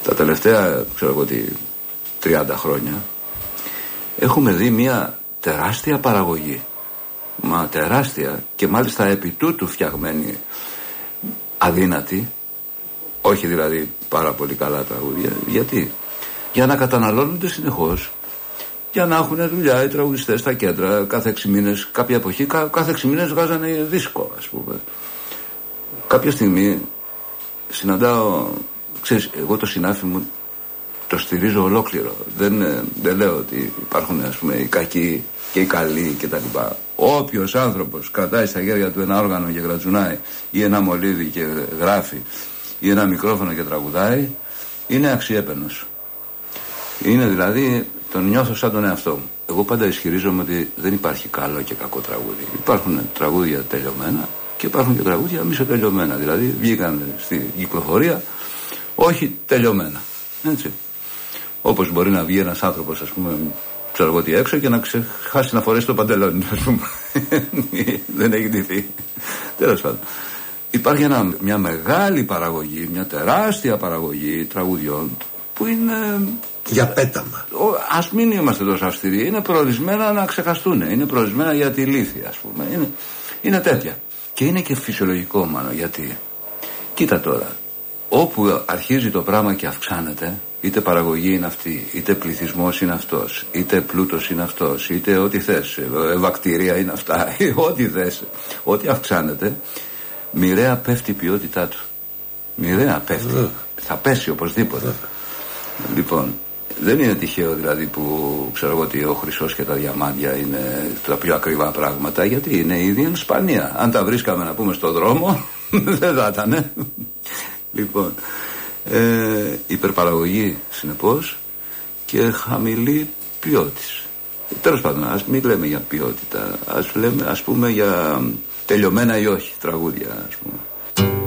Τα τελευταία, ξέρω εγώ τι, 30 χρόνια έχουμε δει μια τεράστια παραγωγή. Μα τεράστια, και μάλιστα επί τούτου φτιαγμένη, αδύνατη, όχι δηλαδή πάρα πολύ καλά τραγούδια. Γιατί? Για να καταναλώνονται συνεχώς, για να έχουν δουλειά οι τραγουδιστές στα κέντρα κάθε 6 μήνες. Κάποια εποχή κάθε 6 μήνες βγάζανε δίσκο, ας πούμε. Κάποια στιγμή συναντάω, ξέρεις, εγώ το συνάφι μου το στηρίζω ολόκληρο. Δεν λέω ότι υπάρχουν, ας πούμε, οι κακοί και οι καλοί κτλ. Όποιος άνθρωπος κρατάει στα χέρια του ένα όργανο και γρατζουνάει, ή ένα μολύβι και γράφει, ή ένα μικρόφωνο και τραγουδάει, είναι αξιέπαινος. Είναι δηλαδή, τον νιώθω σαν τον εαυτό μου. Εγώ πάντα ισχυρίζομαι ότι δεν υπάρχει καλό και κακό τραγούδι. Υπάρχουν τραγούδια τελειωμένα και υπάρχουν και τραγούδια μισοτελειωμένα. Δηλαδή βγήκαν στη κυκλοφορία όχι τελειωμένα. Έτσι. Όπως μπορεί να βγει ένας άνθρωπος, ας πούμε, ξέρω εγώ τι, έξω και να ξεχάσει να φορέσει το παντελόνι, ας πούμε. Δεν έχει ντυθεί. Τέλος πάντων. Υπάρχει μια μεγάλη παραγωγή, μια τεράστια παραγωγή τραγουδιών που είναι για πέταμα. Ας μην είμαστε τόσο αυστηροί. Είναι προορισμένα να ξεχαστούν. Είναι προορισμένα για τη λύθη, ας πούμε. Είναι τέτοια. Και είναι και φυσιολογικό, μάλλον. Γιατί, κοίτα τώρα, όπου αρχίζει το πράγμα και αυξάνεται, είτε παραγωγή είναι αυτή, είτε πληθυσμός είναι αυτός, είτε πλούτος είναι αυτός, είτε ό,τι θες, βακτήρια είναι αυτά, ό,τι θες, ό,τι αυξάνεται, μοιραία πέφτει η ποιότητά του. Μοιραία πέφτει. Θα πέσει οπωσδήποτε. Λοιπόν, δεν είναι τυχαίο δηλαδή που ξέρω εγώ ότι ο χρυσός και τα διαμάντια είναι τα πιο ακριβά πράγματα, γιατί είναι ήδη εν σπανία. Αν τα βρίσκαμε, να πούμε, στον δρόμο, δεν θα ήταν. Λοιπόν, υπερπαραγωγή συνεπώς και χαμηλή ποιότης. Τέλος πάντων, ας μην λέμε για ποιότητα, ας πούμε για τελειωμένα ή όχι τραγούδια, ας πούμε.